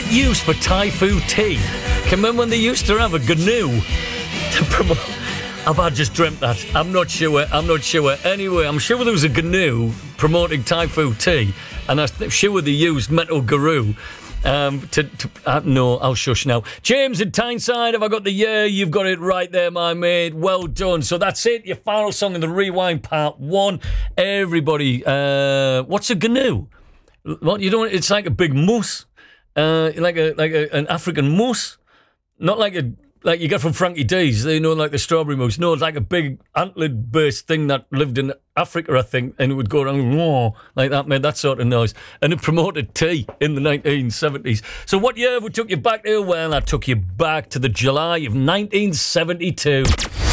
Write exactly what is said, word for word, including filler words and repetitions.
it used for Thai food tea? Can you remember when they used to have a GNU to promote? Have I just dreamt that? I'm not sure. I'm not sure. Anyway, I'm sure there was a GNU promoting Thai food tea, and I'm sure they used Metal Guru. Um, to, to uh, no, I'll shush now. James in Tyneside, have I got the year? You've got it right there, my mate. Well done. So that's it. Your final song in the rewind part one. Everybody, uh, what's a GNU? What you don't? It's like a big mousse, uh, like a like a, an African mousse, not like a. Like you get from Frankie D's, you know, like the strawberry mousse. No, it's like a big antler-based thing that lived in Africa, I think, and it would go around whoa, like that, made that sort of noise. And it promoted tea in the nineteen seventies. So what year we took you back to? Well, I took you back to the July of nineteen seventy-two.